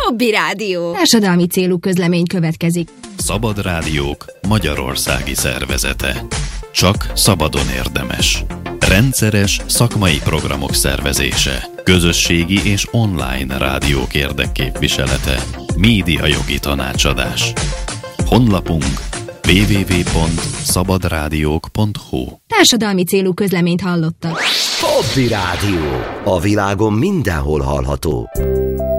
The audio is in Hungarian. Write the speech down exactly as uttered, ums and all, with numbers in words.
Hobby Rádió. Társadalmi célú közlemény következik. Szabad Rádiók magyarországi szervezete. Csak szabadon érdemes. Rendszeres szakmai programok szervezése. Közösségi és online rádiók érdekképviselete. Médiajogi tanácsadás. Honlapunk double-u double-u double-u pont szabadrádiók pont hu. Társadalmi célú közleményt hallottak. Hobby Rádió. A világon mindenhol hallható.